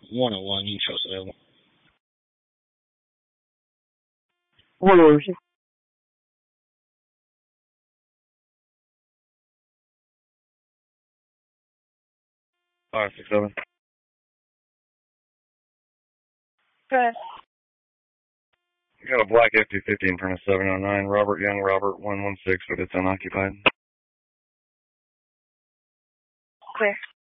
101, you can show us available. 101. 567. Good. You got a black F-250 in front of 709, Robert Young, Robert 116, but it's unoccupied. Clear.